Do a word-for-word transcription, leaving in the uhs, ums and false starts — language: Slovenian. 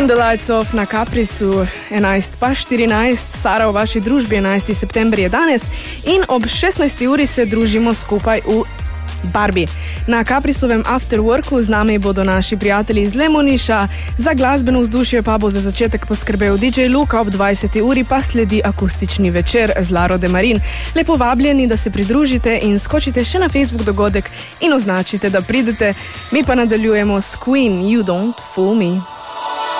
Turn the lights off na Caprisu enajst pa štirinajst, Sara v vaši družbi enajsti september je danes in ob šestnajsti uri se družimo skupaj v Barbie. Na Caprisovem afterworku z nami bodo naši prijatelji iz Lemoniša, za glasbeno vzdušje pa bo za začetek poskrbel D J Luka, ob dvajseti uri pa sledi akustični večer z Laro de Marin. Lepo vabljeni, da se pridružite in skočite še na Facebook dogodek in označite, da pridete. Mi pa nadaljujemo s Queen, You Don't Fool Me.